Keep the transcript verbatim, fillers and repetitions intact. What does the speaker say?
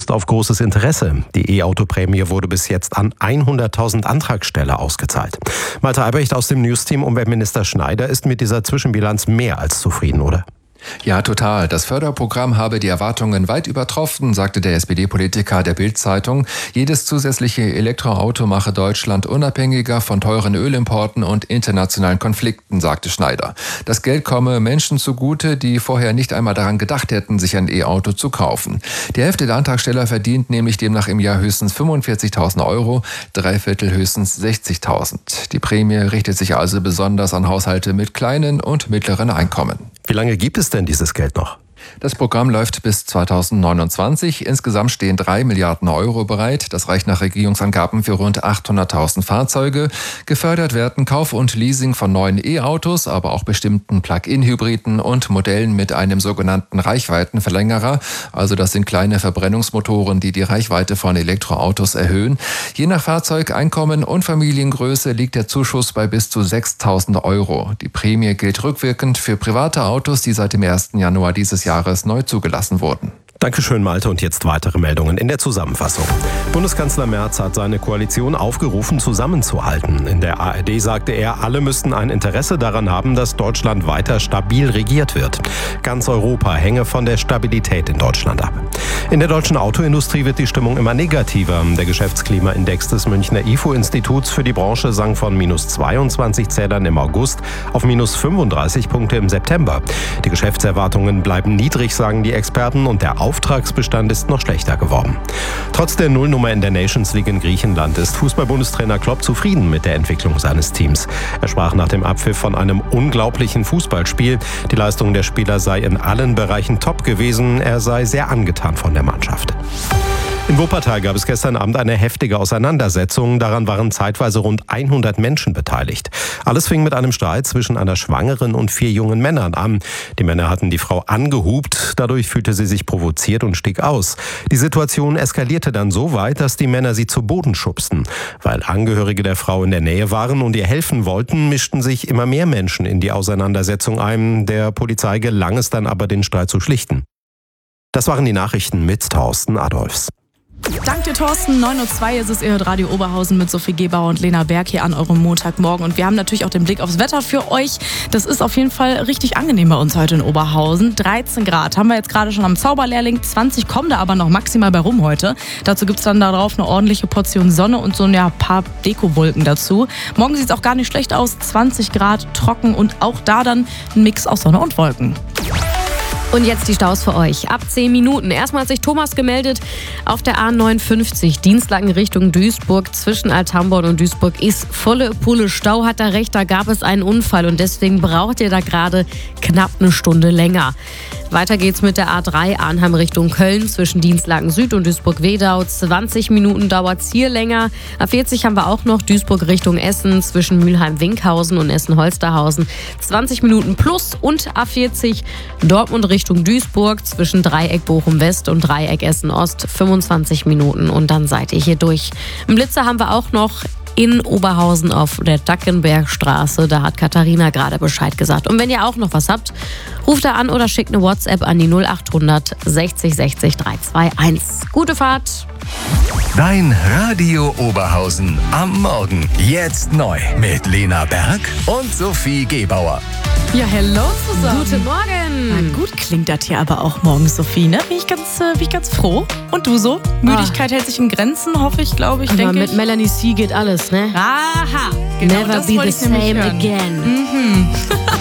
stößt auf großes Interesse. Die E-Auto-Prämie wurde bis jetzt an hunderttausend Antragsteller ausgezahlt. Malte Albrecht aus dem News-Team. Umweltminister Schneider ist mit dieser Zwischenbilanz mehr als zufrieden, oder? Ja, total. Das Förderprogramm habe die Erwartungen weit übertroffen, sagte der S P D-Politiker der Bild-Zeitung. Jedes zusätzliche Elektroauto mache Deutschland unabhängiger von teuren Ölimporten und internationalen Konflikten, sagte Schneider. Das Geld komme Menschen zugute, die vorher nicht einmal daran gedacht hätten, sich ein E-Auto zu kaufen. Die Hälfte der Antragsteller verdient nämlich demnach im Jahr höchstens fünfundvierzigtausend Euro, drei Viertel höchstens sechzigtausend. Die Prämie richtet sich also besonders an Haushalte mit kleinen und mittleren Einkommen. Wie lange gibt es denn dieses Geld noch? Das Programm läuft bis zweitausendneunundzwanzig. Insgesamt stehen drei Milliarden Euro bereit. Das reicht nach Regierungsangaben für rund achthunderttausend Fahrzeuge. Gefördert werden Kauf und Leasing von neuen E-Autos, aber auch bestimmten Plug-in-Hybriden und Modellen mit einem sogenannten Reichweitenverlängerer. Also das sind kleine Verbrennungsmotoren, die die Reichweite von Elektroautos erhöhen. Je nach Fahrzeug, Einkommen und Familiengröße liegt der Zuschuss bei bis zu sechstausend Euro. Die Prämie gilt rückwirkend für private Autos, die seit dem ersten Januar dieses Jahres neu zugelassen wurden. Dankeschön, Malte. Und jetzt weitere Meldungen in der Zusammenfassung. Bundeskanzler Merz hat seine Koalition aufgerufen, zusammenzuhalten. In der A R D sagte er, alle müssten ein Interesse daran haben, dass Deutschland weiter stabil regiert wird. Ganz Europa hänge von der Stabilität in Deutschland ab. In der deutschen Autoindustrie wird die Stimmung immer negativer. Der Geschäftsklimaindex des Münchner I F O-Instituts für die Branche sank von minus zweiundzwanzig Zählern im August auf minus fünfunddreißig Punkte im September. Die Geschäftserwartungen bleiben niedrig, sagen die Experten, und der Auftragsbestand ist noch schlechter geworden. Trotz der Nullnummer in der Nations League in Griechenland ist Fußball-Bundestrainer Klopp zufrieden mit der Entwicklung seines Teams. Er sprach nach dem Abpfiff von einem unglaublichen Fußballspiel. Die Leistung der Spieler sei in allen Bereichen top gewesen. Er sei sehr angetan von der Mannschaft. In Wuppertal gab es gestern Abend eine heftige Auseinandersetzung. Daran waren zeitweise rund hundert Menschen beteiligt. Alles fing mit einem Streit zwischen einer Schwangeren und vier jungen Männern an. Die Männer hatten die Frau angehupt. Dadurch fühlte sie sich provoziert und stieg aus. Die Situation eskalierte dann so weit, dass die Männer sie zu Boden schubsten. Weil Angehörige der Frau in der Nähe waren und ihr helfen wollten, mischten sich immer mehr Menschen in die Auseinandersetzung ein. Der Polizei gelang es dann aber, den Streit zu schlichten. Das waren die Nachrichten mit Thorsten Adolfs. Danke, Thorsten. neun Uhr zwei ist es. Ihr hört Radio Oberhausen mit Sophie Gebauer und Lena Berg hier an eurem Montagmorgen. Und wir haben natürlich auch den Blick aufs Wetter für euch. Das ist auf jeden Fall richtig angenehm bei uns heute in Oberhausen. dreizehn Grad haben wir jetzt gerade schon am Zauberlehrling. zwanzig kommen da aber noch maximal bei rum heute. Dazu gibt es dann darauf eine ordentliche Portion Sonne und so ein ja, paar Dekowolken dazu. Morgen sieht es auch gar nicht schlecht aus. zwanzig Grad, trocken und auch da dann ein Mix aus Sonne und Wolken. Und jetzt die Staus für euch. Ab zehn Minuten. Erstmal hat sich Thomas gemeldet auf der A neunundfünfzig. Dienstlaken Richtung Duisburg. Zwischen Althamborn und Duisburg ist volle Pulle Stau. Hat er recht, da gab es einen Unfall. Und deswegen braucht ihr da gerade knapp eine Stunde länger. Weiter geht's mit der A drei Arnhem Richtung Köln. Zwischen Dienstlaken Süd und Duisburg-Wedau. zwanzig Minuten dauert's hier länger. A vierzig haben wir auch noch Duisburg Richtung Essen. Zwischen Mülheim-Winkhausen und Essen-Holsterhausen. zwanzig Minuten plus. Und A vierzig Dortmund Richtung Duisburg. Zwischen Dreieck Bochum-West und Dreieck Essen-Ost. fünfundzwanzig Minuten und dann seid ihr hier durch. Einen Blitzer haben wir auch noch in Oberhausen auf der Dackenbergstraße. Da hat Katharina gerade Bescheid gesagt. Und wenn ihr auch noch was habt, ruft da an oder schickt eine WhatsApp an die null acht hundert sechzig sechzig dreihundertzweiundzwanzig. Gute Fahrt! Dein Radio Oberhausen am Morgen. Jetzt neu mit Lena Berg und Sophie Gebauer. Ja, hello zusammen. Guten Morgen. Na gut klingt das hier aber auch morgens, Sophie, ne? Bin ich ganz, äh, bin ich ganz froh. Und du so? Müdigkeit ah. hält sich in Grenzen, hoffe ich, glaube ich, aber denke mit ich. Melanie C geht alles, ne? Aha, genau, Never das be wollte the ich nämlich same hören. again. Mhm.